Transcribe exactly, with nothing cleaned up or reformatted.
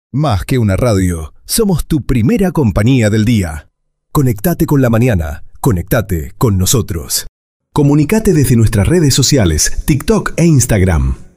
Más que una radio, somos tu primera compañía del día. Conectate con la mañana, conectate con nosotros. Comunicate desde nuestras redes sociales, TikTok e Instagram.